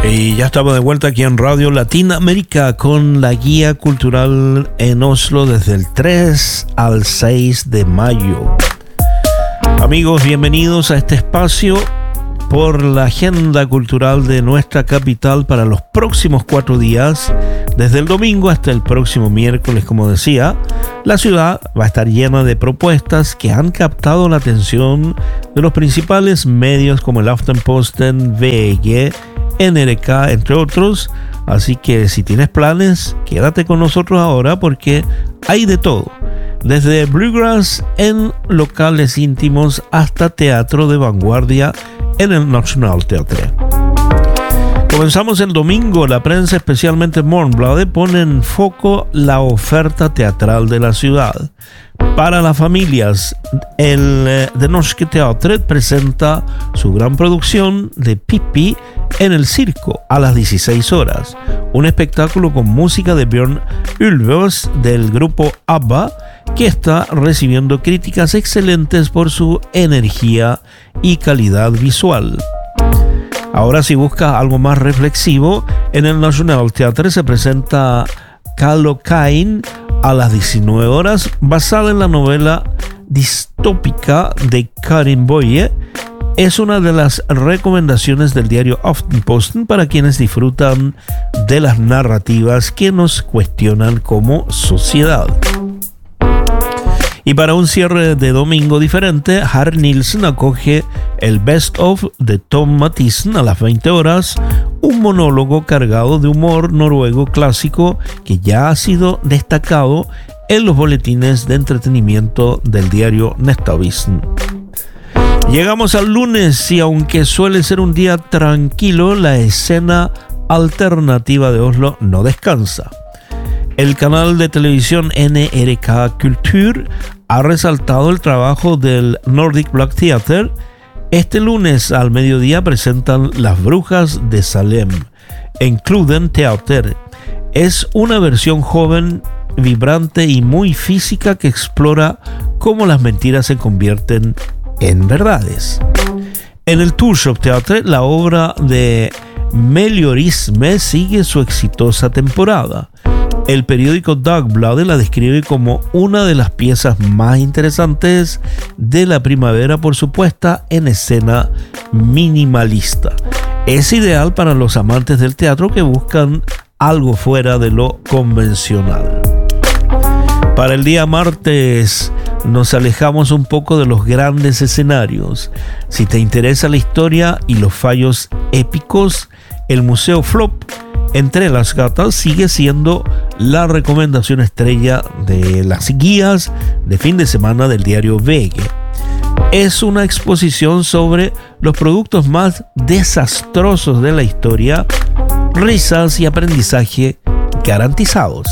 Y ya estamos de vuelta aquí en Radio Latinoamérica con la guía cultural en Oslo desde el 3 al 6 de mayo. Amigos, bienvenidos a este espacio por la agenda cultural de nuestra capital para los próximos 4 días, desde el domingo hasta el próximo miércoles. Como decía, la ciudad va a estar llena de propuestas que han captado la atención de los principales medios como el Aftenposten, VG, NRK, entre otros. Así que si tienes planes, quédate con nosotros ahora porque hay de todo. Desde bluegrass en locales íntimos hasta teatro de vanguardia en el Nationaltheatret. Comenzamos el domingo. La prensa, especialmente Morgenbladet, pone en foco la oferta teatral de la ciudad. Para las familias, el Det Norske Teatret presenta su gran producción de Pippi en el circo a las 16 horas. Un espectáculo con música de Björn Ulvaeus del grupo ABBA, que está recibiendo críticas excelentes por su energía y calidad visual. Ahora, si buscas algo más reflexivo, en el Nationaltheatret se presenta Kallocain a las 19 horas, basada en la novela distópica de Karin Boye. Es una de las recomendaciones del diario Aftenposten para quienes disfrutan de las narrativas que nos cuestionan como sociedad. Y para un cierre de domingo diferente, Harry Nilsen acoge el Best of de Tom Mathisen a las 20 horas, un monólogo cargado de humor noruego clásico que ya ha sido destacado en los boletines de entretenimiento del diario Nettavisen. Llegamos al lunes y aunque suele ser un día tranquilo, la escena alternativa de Oslo no descansa. El canal de televisión NRK Kultur ha resaltado el trabajo del Nordic Black Theater. Este lunes al mediodía presentan Las Brujas de Salem en Kluden Teater. Es una versión joven, vibrante y muy física que explora cómo las mentiras se convierten en verdades. En el Torshov Teater, la obra de Meliorisme sigue su exitosa temporada. El periódico Dagbladet la describe como una de las piezas más interesantes de la primavera por su puesta en escena minimalista. Es ideal para los amantes del teatro que buscan algo fuera de lo convencional. Para el día martes nos alejamos un poco de los grandes escenarios. Si te interesa la historia y los fallos épicos, el Museo Flop Entre las Gatas sigue siendo la recomendación estrella de las guías de fin de semana del diario VG. Es una exposición sobre los productos más desastrosos de la historia, risas y aprendizaje garantizados.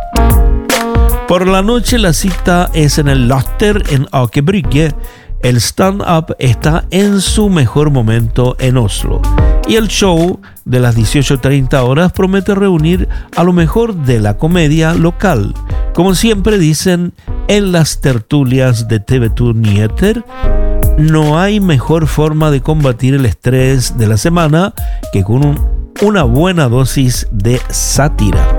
Por la noche la cita es en el Latter en Aker Brygge. El stand-up está en su mejor momento en Oslo. Y el show de las 18:30 horas promete reunir a lo mejor de la comedia local. Como siempre dicen en las tertulias de TV2 Nyheter, no hay mejor forma de combatir el estrés de la semana que con una buena dosis de sátira.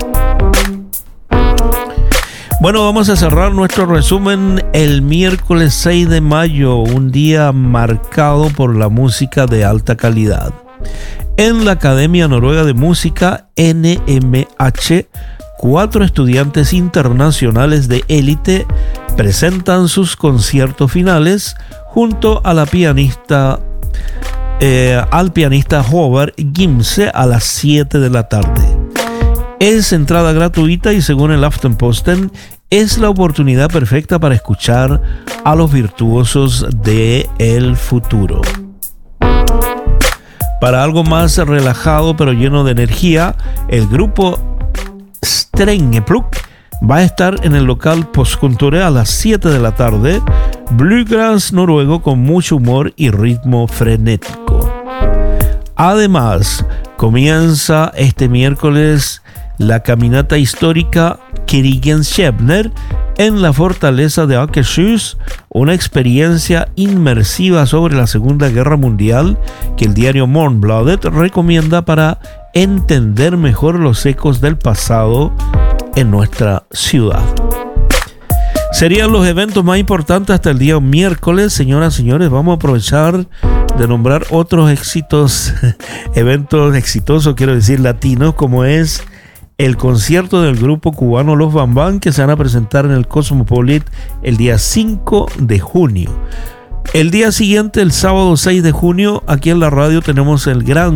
Bueno, vamos a cerrar nuestro resumen el miércoles 6 de mayo, un día marcado por la música de alta calidad. En la Academia Noruega de Música, NMH, 4 estudiantes internacionales de élite presentan sus conciertos finales junto a la pianista, al pianista Håvard Gimse a las 7 de la tarde. Es entrada gratuita y según el Aftenposten es la oportunidad perfecta para escuchar a los virtuosos del futuro. Para algo más relajado pero lleno de energía, el grupo Strengepluk va a estar en el local Postkontoret a las 7 de la tarde, bluegrass noruego con mucho humor y ritmo frenético. Además, comienza este miércoles la caminata histórica Krigenskjebner en la fortaleza de Akershus, una experiencia inmersiva sobre la Segunda Guerra Mundial que el diario Morgenbladet recomienda para entender mejor los ecos del pasado en nuestra ciudad. Serían los eventos más importantes hasta el día miércoles. Señoras y señores, vamos a aprovechar de nombrar otros eventos exitosos, quiero decir latinos, como es el concierto del grupo cubano Los Bambán, que se van a presentar en el Cosmopolit el día 5 de junio. El día siguiente, el sábado 6 de junio, aquí en la radio tenemos el gran